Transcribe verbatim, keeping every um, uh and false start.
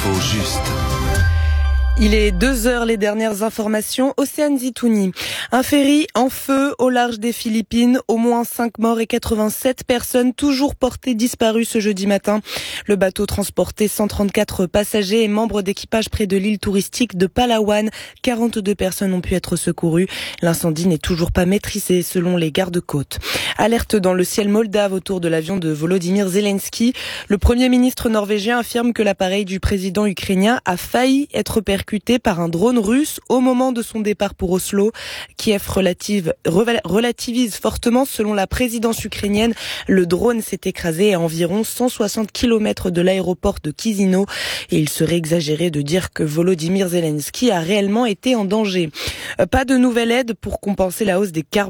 L'info juste. Il est deux heures, les dernières informations. Océane Zitouni. Un ferry en feu au large des Philippines. Au moins cinq morts et quatre-vingt-sept personnes toujours portées disparues ce jeudi matin. Le bateau transportait cent trente-quatre passagers et membres d'équipage près de l'île touristique de Palawan. quarante-deux personnes ont pu être secourues. L'incendie n'est toujours pas maîtrisé selon les gardes-côtes. Alerte dans le ciel moldave autour de l'avion de Volodymyr Zelensky. Le premier ministre norvégien affirme que l'appareil du président ukrainien a failli être percuté par un drone russe au moment de son départ pour Oslo. Kiev relative, relativise fortement. Selon la présidence ukrainienne, le drone s'est écrasé à environ cent soixante kilomètres de l'aéroport de Chisinau et il serait exagéré de dire que Volodymyr Zelensky a réellement été en danger. Pas de nouvelle aide pour compenser la hausse des carburants.